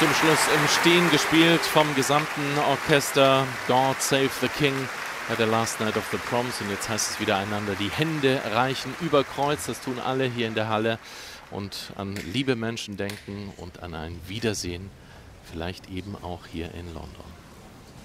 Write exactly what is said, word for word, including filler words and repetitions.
zum Schluss im Stehen gespielt vom gesamten Orchester. God Save the King bei der Last Night of the Proms. Und jetzt heißt es wieder einander die Hände reichen über Kreuz. Das tun alle hier in der Halle. Und an liebe Menschen denken und an ein Wiedersehen. Vielleicht eben auch hier in London.